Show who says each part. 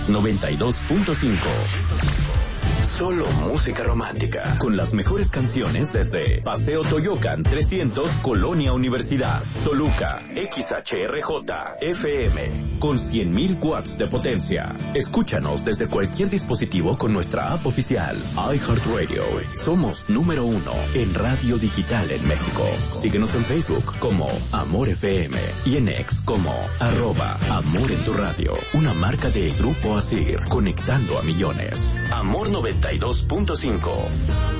Speaker 1: 92.5. Solo música romántica, con las mejores canciones desde Paseo Toyocan 300, Colonia Universidad, Toluca, XHRJ, FM, con 100.000 watts de potencia. Escúchanos desde cualquier dispositivo con nuestra app oficial, iHeartRadio. Somos número 1 en radio digital en México. Síguenos en Facebook como Amor FM y en X como @Amor en tu radio. Una marca de Grupo Asir, conectando a millones. Amor 92.5.